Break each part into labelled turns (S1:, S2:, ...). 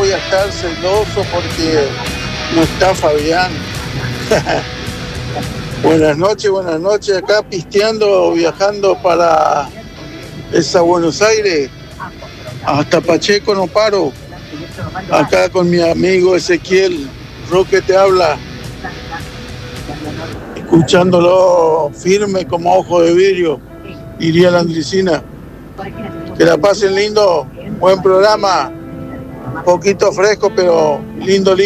S1: voy a estar celoso porque no está Fabián. Buenas noches, acá pisteando, viajando para esa Buenos Aires. Hasta Pacheco no paro. Acá con mi amigo Ezequiel, Roque te habla. Escuchándolo firme como ojo de vidrio, iría la Andricina. Que la pasen lindo, buen programa, poquito fresco, pero lindo.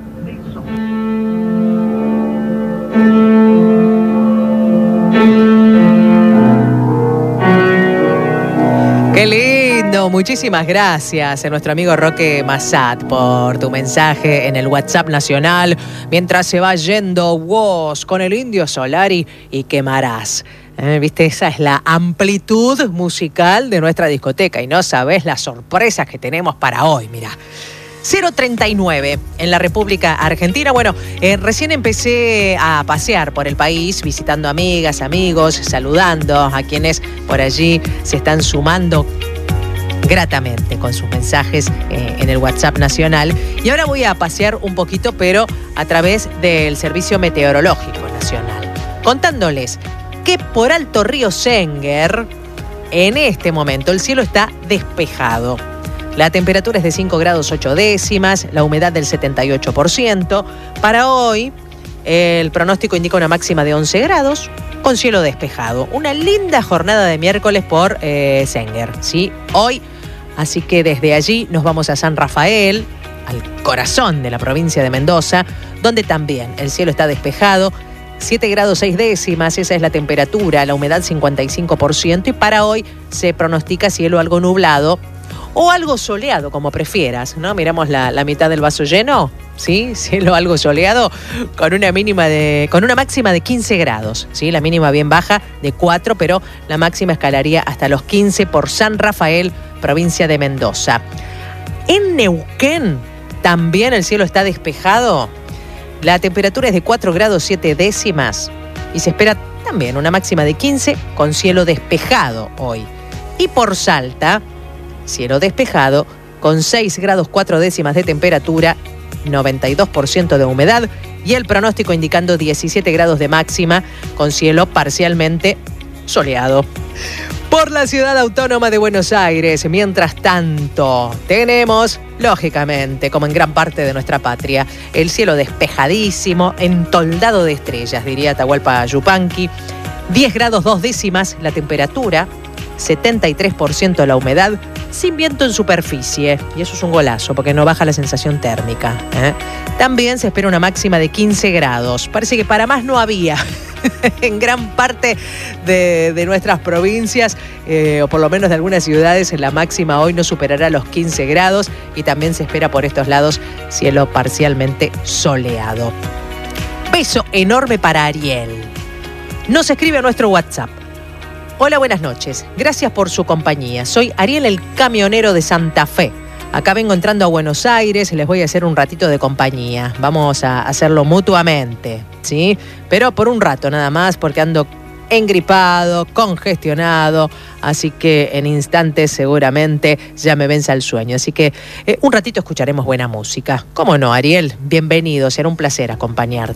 S2: ¡Qué lindo! Muchísimas gracias a nuestro amigo Roque Massat por tu mensaje en el WhatsApp nacional. Mientras se va yendo vos con el Indio Solari y Quemarás. ¿Viste? Esa es la amplitud musical de nuestra discoteca. Y no sabés las sorpresas que tenemos para hoy, mirá. 039 en la República Argentina. Bueno, recién empecé a pasear por el país, visitando amigas, amigos, saludando a quienes por allí se están sumando gratamente con sus mensajes en el WhatsApp nacional. Y ahora voy a pasear un poquito, pero a través del Servicio Meteorológico Nacional, contándoles que por Alto Río Senguer, en este momento, el cielo está despejado. La temperatura es de 5 grados 8 décimas, la humedad del 78%. Para hoy, el pronóstico indica una máxima de 11 grados con cielo despejado. Una linda jornada de miércoles por Senguer, ¿sí? Hoy, así que desde allí nos vamos a San Rafael, al corazón de la provincia de Mendoza, donde también el cielo está despejado. 7 grados 6 décimas, esa es la temperatura, la humedad 55%. Y para hoy se pronostica cielo algo nublado o algo soleado, como prefieras, ¿no? Miramos la mitad del vaso lleno, ¿sí? Cielo algo soleado con una máxima de 15 grados, ¿sí? La mínima bien baja de 4, pero la máxima escalaría hasta los 15 por San Rafael, provincia de Mendoza. En Neuquén también el cielo está despejado. La temperatura es de 4 grados 7 décimas y se espera también una máxima de 15 con cielo despejado hoy. Y por Salta, cielo despejado con 6 grados 4 décimas de temperatura, 92% de humedad y el pronóstico indicando 17 grados de máxima con cielo parcialmente soleado. Por la ciudad autónoma de Buenos Aires, mientras tanto, tenemos, lógicamente, como en gran parte de nuestra patria, el cielo despejadísimo, entoldado de estrellas, diría Atahualpa Yupanqui. 10 grados 2 décimas la temperatura, 73% la humedad, sin viento en superficie. Y eso es un golazo, porque no baja la sensación térmica. También se espera una máxima de 15 grados. Parece que para más no había en gran parte de nuestras provincias, o por lo menos de algunas ciudades, la máxima hoy no superará los 15 grados. Y también se espera por estos lados cielo parcialmente soleado. Beso enorme para Ariel. Nos escribe a nuestro WhatsApp. Hola, buenas noches. Gracias por su compañía. Soy Ariel, el camionero de Santa Fe. Acá vengo entrando a Buenos Aires, les voy a hacer un ratito de compañía. Vamos a hacerlo mutuamente, ¿sí? Pero por un rato nada más, porque ando engripado, congestionado, así que en instantes seguramente ya me venza el sueño. Así que un ratito escucharemos buena música. ¿Cómo no, Ariel? Bienvenido, será un placer acompañarte.